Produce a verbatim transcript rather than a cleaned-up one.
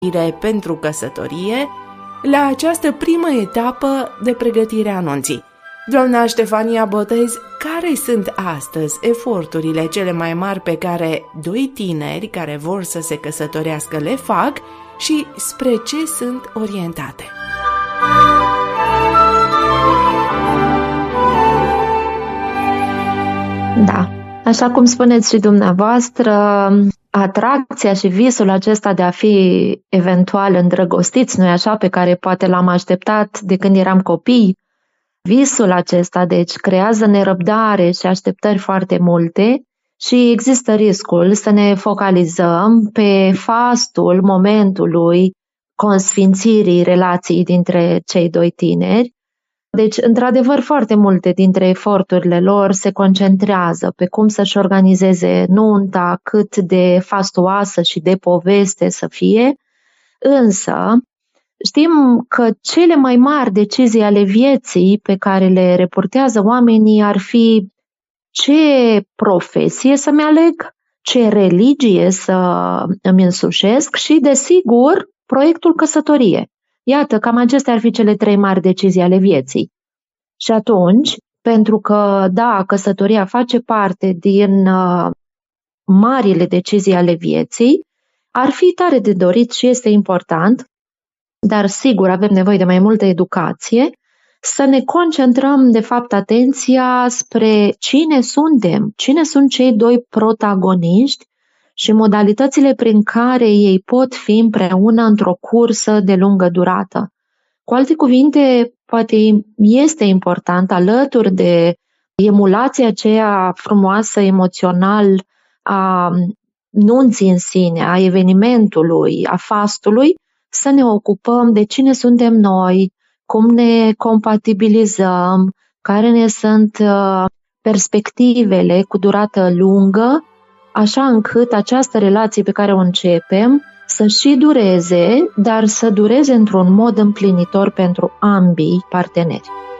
pentru căsătorie la această primă etapă de pregătire a nunții. Doamna Ștefania Botez, care sunt astăzi eforturile cele mai mari pe care doi tineri care vor să se căsătorească le fac și spre ce sunt orientate? Da, așa cum spuneți și dumneavoastră, atracția și visul acesta de a fi eventual îndrăgostiți, nu-i așa, pe care poate l-am așteptat de când eram copii, visul acesta, deci, creează nerăbdare și așteptări foarte multe și există riscul să ne focalizăm pe fastul momentului consfințirii relației dintre cei doi tineri. Deci, într-adevăr, foarte multe dintre eforturile lor se concentrează pe cum să-și organizeze nunta, cât de fastuoasă și de poveste să fie, însă știm că cele mai mari decizii ale vieții pe care le reportează oamenii ar fi ce profesie să-mi aleg, ce religie să îmi însușesc și, desigur, proiectul căsătorie. Iată, cam acestea ar fi cele trei mari decizii ale vieții. Și atunci, pentru că, da, căsătoria face parte din uh, marile decizii ale vieții, ar fi tare de dorit și este important, dar sigur avem nevoie de mai multă educație, să ne concentrăm, de fapt, atenția spre cine suntem, cine sunt cei doi protagoniști și modalitățile prin care ei pot fi împreună într-o cursă de lungă durată. Cu alte cuvinte, poate este important, alături de emulația aceea frumoasă emoțional a nunții în sine, a evenimentului, a fastului, să ne ocupăm de cine suntem noi, cum ne compatibilizăm, care ne sunt perspectivele cu durată lungă, așa încât această relație pe care o începem să și dureze, dar să dureze într-un mod împlinitor pentru ambii parteneri.